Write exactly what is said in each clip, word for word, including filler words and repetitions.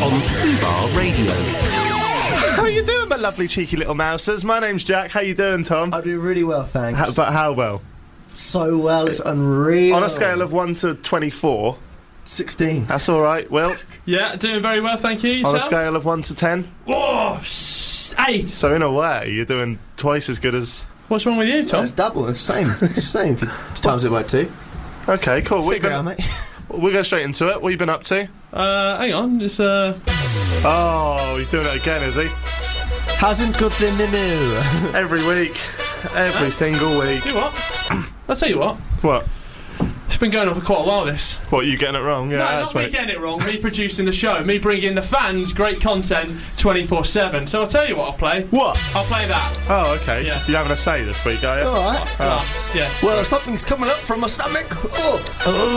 on Fubar Radio. How you doing, my lovely cheeky little mousers? My name's Jack. How you doing, Tom? I do really well, thanks. How, but how well? So well, it's unreal. On a scale of one to twenty-four, sixteen. That's all right. Will? Yeah, doing very well, thank you. Yourself? On a scale of one to ten? Oh, sh- eight. So in a way, you're doing twice as good as. What's wrong with you, Tom? No, it's double. It's the same. It's the same. If you times it by two. Okay, cool. We're Figure it gonna, out, mate. we'll go straight into it. What have you been up to? Uh, hang on, it's uh. Oh, he's doing it again, is he? Hasn't got the memo. Every week, every single week. You know what? I'll tell you what. What? It's been going on for quite a while, this. What, you getting it wrong? Yeah, no, that's not me right. getting it wrong, me producing the show, me bringing the fans great content twenty-four seven. So I'll tell you what I'll play. What? I'll play that. Oh, okay. Yeah. You're having a say this week, are you? All right. Oh. Uh, yeah. Well, something's coming up from my stomach. Oh.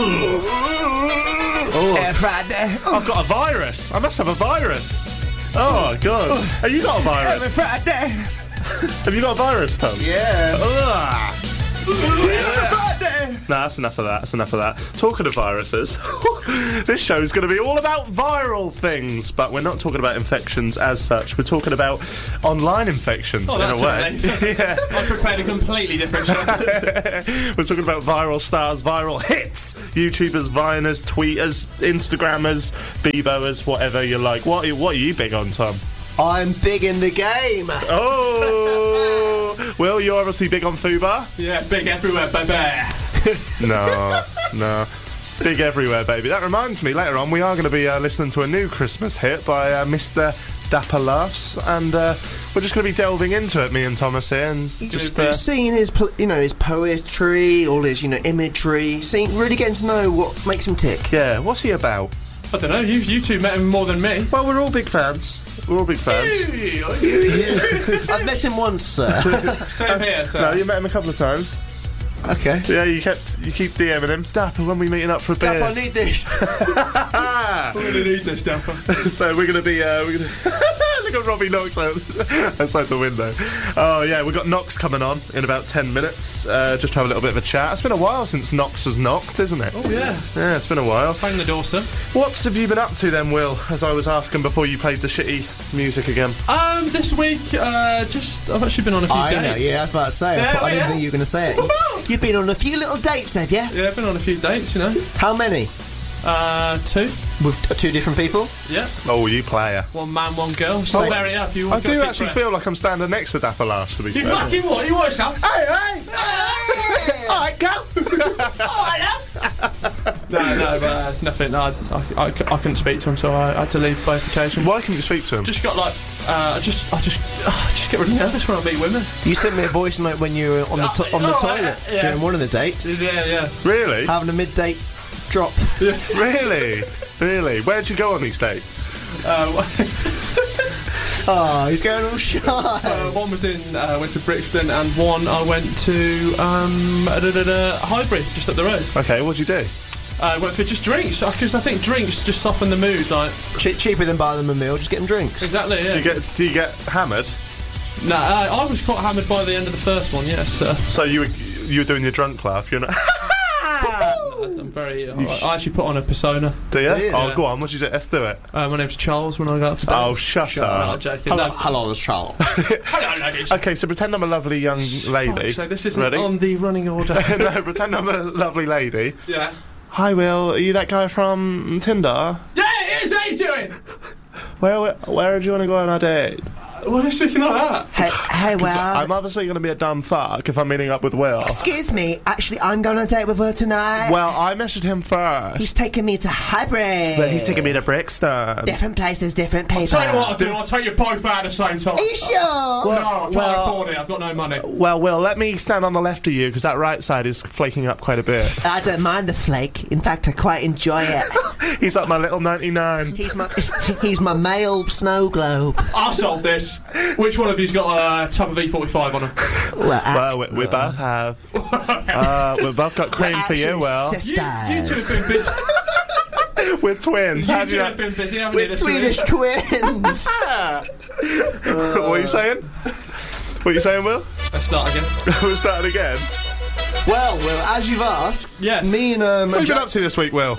Oh. Oh. Air Friday. I've got a virus. I must have a virus. Oh, God. Have you got a Every virus? Friday. Have you got a virus, Tom? Yeah. Ugh. Every Friday. Nah, that's enough of that. That's enough of that. Talking of viruses, this show is going to be all about viral things, but we're not talking about infections as such. We're talking about online infections Oh, in that's a way. yeah. I prepared a completely different show. We're talking about viral stars, viral hits, YouTubers, Viners, Tweeters, Instagrammers, Beboers, whatever you like. What are you, what are you big on, Tom? I'm big in the game. Oh, Will, you're obviously big on Fubar. Yeah, big everywhere, baby. No, no. Big everywhere, baby. That reminds me, later on we are going to be uh, listening to a new Christmas hit by uh, Mister Dapper Laughs, and uh, we're just going to be delving into it, me and Thomas here, and just uh, seeing his, pl- you know, his poetry, all his, you know, imagery, seeing, really getting to know what makes him tick. yeah. What's he about? I don't know, you, you two met him more than me. Well, we're all big fans. We're all big fans. I've met him once, sir. Same here, sir. No, you met him a couple of times. Okay. Yeah, you kept you keep DMing him. Dapper, when we meeting up for a beer? Dapper, I need this. I'm going to need this, Dapper. So we're gonna be uh, we're gonna look at Robbie Knox out, outside the window. Oh yeah, we've got Knox coming on in about ten minutes. Uh, just to have a little bit of a chat. It's been a while since Knox has knocked, isn't it? Oh yeah. Yeah, it's been a while. Bang the door, sir. What have you been up to then, Will? As I was asking before you played the shitty music again. Um, this week, uh, just I've actually been on a few I dates. know, yeah, I was about to say. Yeah, I, thought, I didn't yeah. think you were going to say it. You've been on a few little dates, have you? Yeah, I've been on a few dates, you know. How many? Uh, two. With two different people? Yeah. Oh, you player. One man, one girl. So Oh, vary up. You I want do actually feel like I'm standing next to Dapper Laughs, to be You fair. fucking what? You watch that? Hey, hey! Alright, go! No, no, but uh, nothing. No, I, I, I, I couldn't speak to him, so I had to leave both occasions. Why couldn't you speak to him? Just got like, uh, I just, I just, uh, I just get really nervous when I meet women. You sent me a voice note when you were on the, to- on the Oh, toilet yeah. during one of the dates. Yeah, yeah. Really? Having a mid-date drop. Really? Really? Where'd you go on these dates? Uh, Oh, he's going all shy. uh, one was in, uh, went to Brixton, and one I went to um, da, da, da, Highbury, just up the road. Okay, what'd you do? I uh, went for just drinks, because I think drinks just soften the mood. Like Che- cheaper than buying them a meal, just get them drinks. exactly, yeah. Do you get do you get hammered? No, uh, I was quite hammered by the end of the first one. Yes, uh, So you were you were doing your drunk laugh, you're not I'm very. Uh, I actually put on a persona. Do you? Do you? Oh Yeah. go on, what'd you do? Let's do it. Uh, my name's Charles. When I go out to dance. Oh shut, No, up. I'm joking. Hello, No. hello, it's Charles. Hello, ladies. Okay, so pretend I'm a lovely young lady. So this isn't Ready? on the running order. No, pretend I'm a lovely lady. Yeah. Hi Will, are you that guy from Tinder? Yeah, it is. How you doing? Where where, where do you want to go on a date? What is speaking like that? Hey, hey, well. I'm obviously going to be a dumb fuck if I'm meeting up with Will. Excuse me, actually, I'm going on a date with her tonight. Well, I messaged him first. He's taking me to Highbury. But he's taking me to Brixton. Different places, different people. Tell you what I'll do. I'll take you both out at the same time. Are you sure? No, I can't well- afford it. I've got no money. Well, Will, let me stand on the left of you because that right side is flaking up quite a bit. I don't mind the flake. In fact, I quite enjoy it. He's like my little ninety-nine. He's my he's my male snow globe. I solved this. Which one of you's got a tub of E forty-five on him? Well, Well, we, we both have. Uh, we've both got cream for you, actually, Will. sisters. You, you two have been busy. We're twins. You How do two you have been busy, haven't We're you, this Swedish week? twins. What are you saying? What are you saying, Will? Let's start again. We're starting again. Well, Will, as you've asked, Yes. me and um, What have you been Ja- up to this week, Will?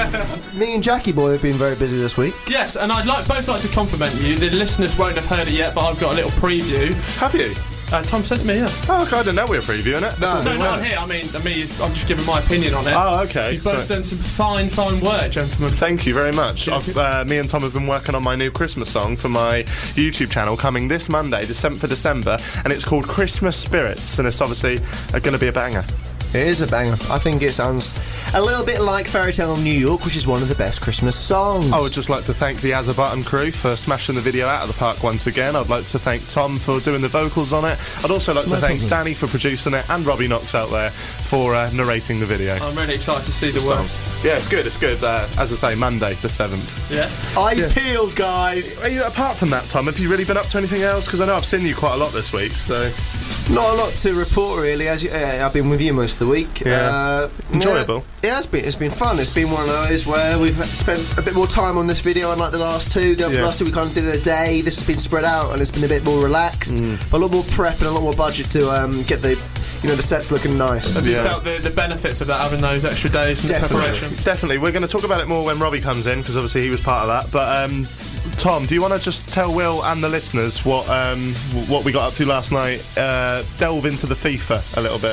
me and Jackie Boy have been very busy this week. Yes, and I'd like both like to compliment you. The listeners won't have heard it yet, but I've got a little preview. Have you? Uh, Tom sent it me, yeah. Oh, okay, I didn't know we were previewing it. No. No, not on here. I mean, I mean, I'm just giving my opinion on it. Oh, okay. You've both Right. done some fine, fine work, gentlemen. Thank you very much. I've, uh, me and Tom have been working on my new Christmas song for my YouTube channel coming this Monday, the seventh of December, and it's called Christmas Spirits, and it's obviously uh, going to be a banger. It is a banger. I think it sounds a little bit like Fairy Tale of New York, which is one of the best Christmas songs. I would just like to thank the Azabutton crew for smashing the video out of the park once again. I'd like to thank Tom for doing the vocals on it. I'd also like to No thank problem. Danny for producing it and Robbie Knox out there for uh, narrating the video. I'm really excited to see the work. Yeah, it's good, it's good. Uh, as I say, Monday the seventh. Yeah. Eyes peeled, guys. Are you, apart from that, Tom, have you really been up to anything else? Because I know I've seen you quite a lot this week, so... Not a lot to report, really. As you, uh, I've been with you most of the week. Yeah. Uh, Enjoyable. Yeah, yeah, it's been it's been fun. It's been one of those where we've spent a bit more time on this video, unlike the last two. The Yeah. last two we kind of did it a day. This has been spread out, and it's been a bit more relaxed. Mm. But a lot more prep and a lot more budget to um, get the you know the sets looking nice. I just Yeah. felt the, the benefits of that, having those extra days and the Definitely. preparation. Definitely. We're going to talk about it more when Robbie comes in, because obviously he was part of that. But, um, Tom, do you want to just tell Will and the listeners what um, what we got up to last night? Uh, delve into the FIFA a little bit.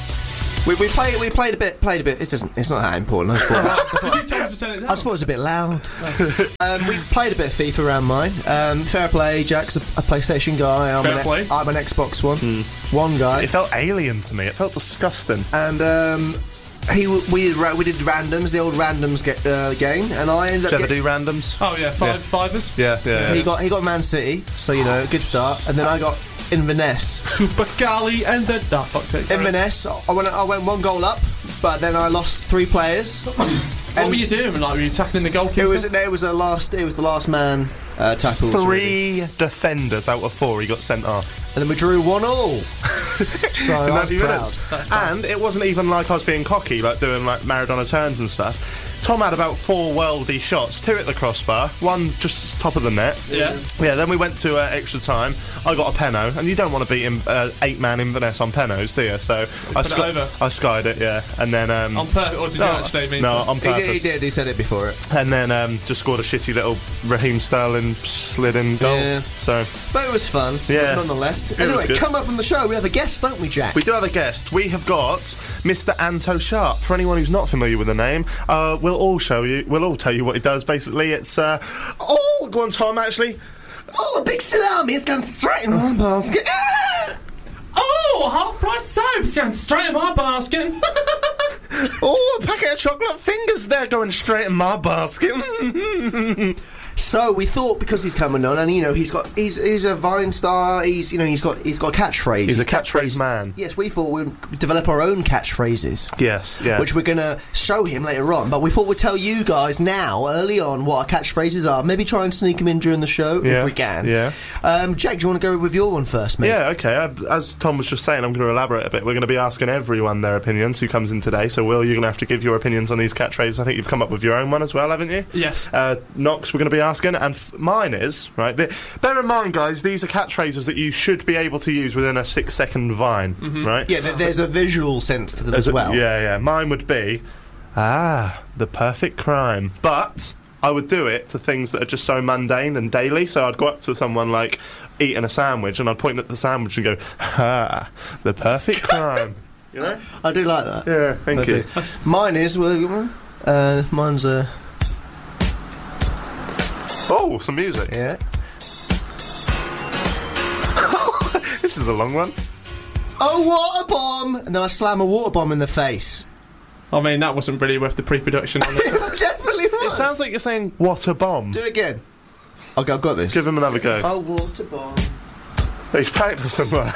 We, we played we played a bit played a bit. It doesn't it's not that important. I just thought, You told us to send it down. I just thought it was a bit loud. um, we played a bit of FIFA around mine. Um, fair play. Jack's a, a PlayStation guy. I'm Fair an, play. I'm an Xbox one. One guy. It felt alien to me. It felt disgusting. and um, he w- we ra- we did randoms, the old randoms get, uh, game, and I ended Did up you ever get, do randoms? Oh yeah, five Yeah. fivers. Yeah, yeah. he yeah. got he got Man City, so you know good start, and then I got Inverness. Super Galley and the oh, fuck it. Inverness, I went I went one goal up, but then I lost three players. What were you doing? Like, were you tackling the goalkeeper? It was it was a last it was the last man uh, tackles. really. Three defenders out of four he got sent off. And then we drew one all. So I was ninety proud. minutes. That's bad. And it wasn't even like I was being cocky, like doing like Maradona turns and stuff. Tom had about four worldy shots, two at the crossbar, one just top of the net. Yeah. Yeah, then we went to uh, extra time. I got a penno, and you don't want to beat him, uh, eight-man Inverness on pennos, do you? So I, put it over? I skied it, yeah. And then... Um, On purpose, or did you no, actually mean No, to? on He did, he purpose. did, he said it before it. And then um, just scored a shitty little Raheem Sterling slid-in goal. Yeah. So... But it was fun, Yeah. nonetheless. was Anyway, good. come up on the show, we have a guest, don't we, Jack? We do have a guest. We have got Mister Anto Sharp. For anyone who's not familiar with the name, uh, we'll all show you. We'll all tell you what he does. Basically, it's uh, oh, go on, Tom. Actually, Oh, a big salami has gone straight in my basket. Ah! Oh, half-price soap's going straight in my basket. oh, a packet of chocolate fingers there going straight in my basket. So we thought because he's coming on, and you know he's got he's he's a Vine star. He's you know he's got he's got a catchphrase. He's a His catchphrase man. Yes, we thought we'd develop our own catchphrases, Yes, yeah. which we're gonna show him later on. But we thought we'd tell you guys now, early on, what our catchphrases are. Maybe try and sneak them in during the show Yeah, if we can. yeah. Um, Jack, do you want to go with your one first, mate? Yeah, okay. Uh, As Tom was just saying, I'm going to elaborate a bit. We're going to be asking everyone their opinions who comes in today. So, Will, you're going to have to give your opinions on these catchphrases. I think you've come up with your own one as well, haven't you? Yes. Uh, Knox, we're going to be asking, and f- mine is, right, the, bear in mind, guys, these are catchphrases that you should be able to use within a six-second vine, right? Yeah, th- there's a visual sense to them As as a- well. Yeah, yeah. Mine would be, ah, the perfect crime. But I would do it to things that are just so mundane and daily. So I'd go up to someone like eating a sandwich, and I'd point at the sandwich and go, ah, the perfect crime. You know? I do like that. Yeah, thank I you. do. Mine is, well, uh, mine's a, Oh, some music. yeah. This is a long one. Oh, water bomb! And then I slam a water bomb in the face. I mean, that wasn't really worth the pre-production on it. Definitely was. It sounds like you're saying, what a bomb. Do it again. Okay, I've got this. Give him another go. Oh, water bomb. He's practicing that.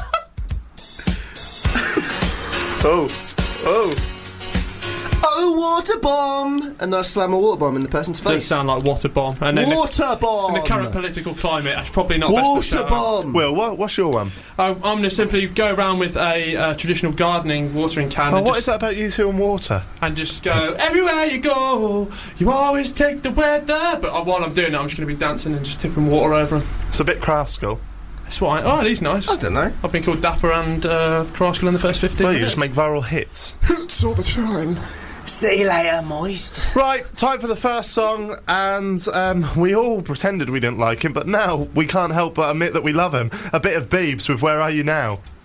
oh, oh. Oh, water bomb! And then I slam a water bomb in the person's Does face. sound like water bomb. And then Water bomb! in the current political climate, that's probably not best to Water shout out. bomb! Will, what, what's your one? I'm, I'm going to simply go around with a uh, traditional gardening watering can Oh, and, what just, is that about you two and water? and just go, everywhere you go, you always take the weather. But uh, while I'm doing it, I'm just going to be dancing and just tipping water over 'em. It's a bit Craskell. That's why. Oh, he's nice. I don't know. I've been called Dapper and uh, Craskell in the first fifteen Well, you minutes. just make viral hits. It's all the time. See you later, moist. Right, time for the first song, and um, we all pretended we didn't like him, but now we can't help but admit that we love him. A bit of Biebs with Where Are You Now?